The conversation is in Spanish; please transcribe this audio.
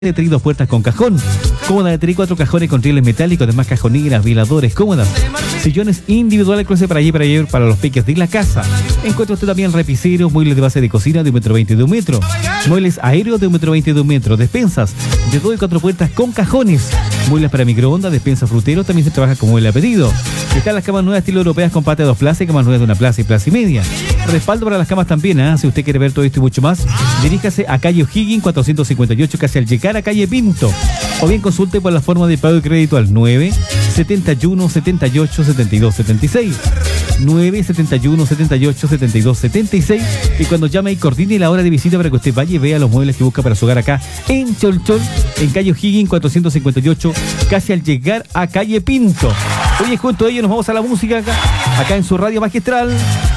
de TRI 2 puertas con cajón. Cómoda de TRI 4 cajones con rieles metálicos, además cajoneras, veladores, cómodas. Sillones individuales, cruce para allí para los peques de la casa. Encuentra usted también repiseros, muebles de base de cocina de 1,20 m de 1 metro. Muebles aéreos de 1,20 m de 1 metro. Despensas de 2 y 4 puertas con cajones. Muebles para microondas, despensa frutero, también se trabaja como el a pedido. Están las camas nuevas estilo europeas con pata de 2 plazas y camas nuevas de 1 plaza y plaza y media. Respaldo para las camas también, ¿eh? Si usted quiere ver todo esto y mucho más, diríjase a calle O'Higgins 458, casi al llegar a calle Pinto. O bien consulte por la forma de pago de crédito al 9 71 78 72 76. 9 71 78 72 76. Y cuando llame y coordine la hora de visita para que usted vaya y vea los muebles que busca para su hogar acá en Cholchol, en calle O'Higgins 458, casi al llegar a calle Pinto. Oye, junto a ello nos vamos a la música acá en su radio magistral.